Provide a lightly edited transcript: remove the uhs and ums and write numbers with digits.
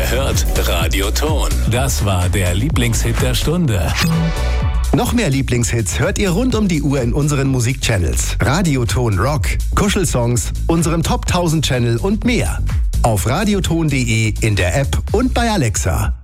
hört Radioton. Das war der Lieblingshit der Stunde. Noch mehr Lieblingshits hört ihr rund um die Uhr in unseren Musikchannels. Radioton Rock, Kuschelsongs, unserem Top 1000 Channel und mehr. Auf radioton.de, in der App und bei Alexa.